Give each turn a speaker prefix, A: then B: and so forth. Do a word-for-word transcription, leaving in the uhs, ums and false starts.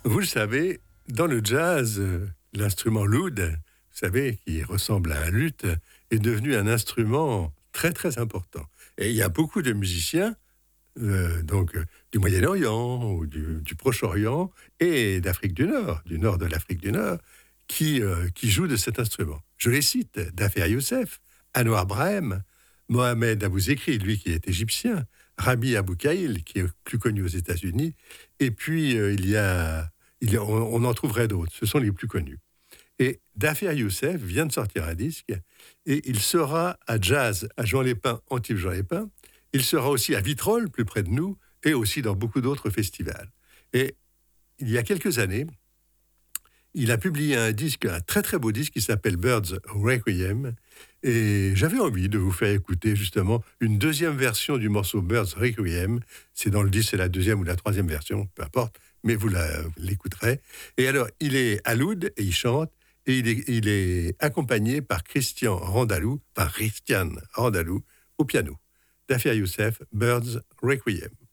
A: Vous le savez, dans le jazz, euh, l'instrument l'oud, vous savez, qui ressemble à un luth, est devenu un instrument très très important. Et il y a beaucoup de musiciens, euh, donc euh, du Moyen-Orient ou du, du Proche-Orient et d'Afrique du Nord, du nord de l'Afrique du Nord, qui, euh, qui jouent de cet instrument. Je les cite: Dafer Youssef, Anwar Brahim, Mohamed Abou Zekri, lui qui est égyptien, Rabi Abou Kaïl, qui est plus connu aux États-Unis, et puis euh, il y a, il y a on, on en trouverait d'autres, ce sont les plus connus. Et Dafer Youssef vient de sortir un disque, et il sera à Jazz, à Jean-Lépin, Antibes Jean-Lépin. Il sera aussi à Vitrolles, plus près de nous, et aussi dans beaucoup d'autres festivals. Et il y a quelques années, il a publié un disque, un très très beau disque qui s'appelle Birds Requiem. Et j'avais envie de vous faire écouter justement une deuxième version du morceau Birds Requiem. C'est dans le disque, c'est la deuxième ou la troisième version, peu importe, mais vous, la, vous l'écouterez. Et alors, il est à l'oud et il chante, et il est, il est accompagné par Christian Randalou, par Christian Randalou au piano. Dafer Youssef, Birds Requiem.